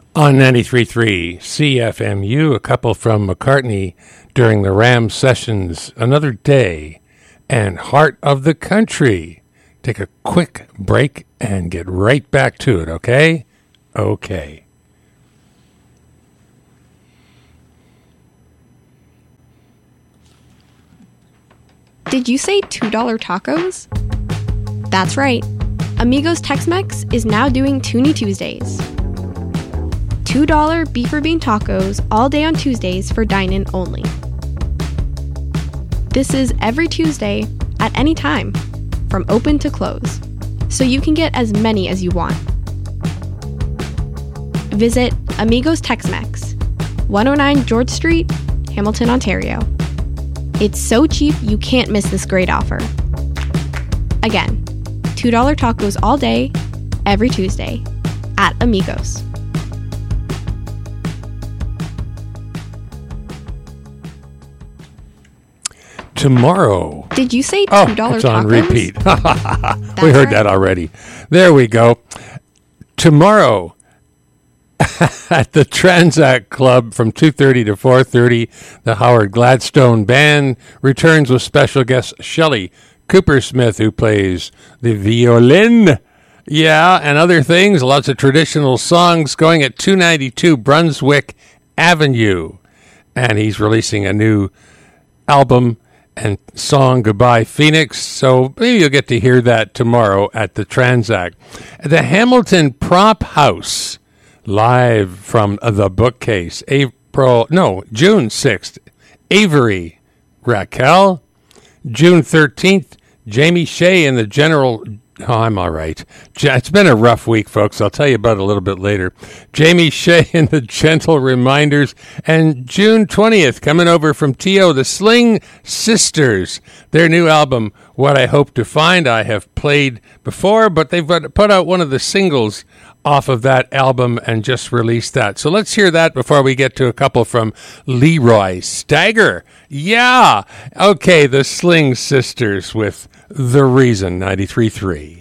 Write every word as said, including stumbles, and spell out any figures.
On ninety-three point three C F M U, a couple from McCartney during the Ram sessions, Another Day, and Heart of the Country. Take a quick break and get right back to it, okay? Okay. Did you say two dollar tacos? That's right. Amigos Tex-Mex is now doing Toonie Tuesdays. two dollar beef or bean tacos all day on Tuesdays for dine-in only. This is every Tuesday at any time, from open to close, so you can get as many as you want. Visit Amigos Tex-Mex, one oh nine George Street, Hamilton, Ontario. It's so cheap you can't miss this great offer. Again, two dollar tacos all day, every Tuesday, at Amigos. Tomorrow. Did you say Oh, two dollar it's tacos? on repeat. We heard right. that already. There we go. Tomorrow at the Transact Club from two thirty to four thirty, the Howard Gladstone Band returns with special guest Shelley Coopersmith, who plays the violin. Yeah, and other things. Lots of traditional songs going at two ninety-two Brunswick Avenue. And he's releasing a new album and song, Goodbye Phoenix. So maybe you'll get to hear that tomorrow at the Transact. The Hamilton Prop House, live from the bookcase. April, no, June sixth, Avery Raquel. June thirteenth, Jamie Shea and the General... Oh, I'm all right. It's been a rough week, folks. I'll tell you about it a little bit later. Jamie Shea and the Gentle Reminders. And June twentieth, coming over from T O, the Sling Sisters. Their new album, What I Hope to Find, I have played before, but they've put out one of the singles off of that album and just released that. So let's hear that before we get to a couple from Leroy Stagger. Yeah. Okay, the Sling Sisters with The Reason, ninety-three point three.